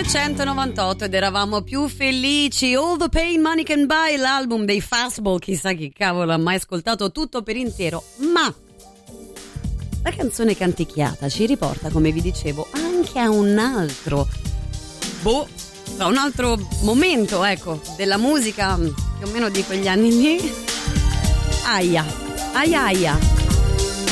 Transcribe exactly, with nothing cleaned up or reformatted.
millenovecentonovantotto ed eravamo più felici. All the Pain Money Can Buy, l'album dei Fastball, chissà chi cavolo ha mai ascoltato tutto per intero, ma la canzone canticchiata ci riporta, come vi dicevo, anche a un altro boh, a un altro momento, ecco, della musica più o meno di quegli anni lì. Aia, aia aia.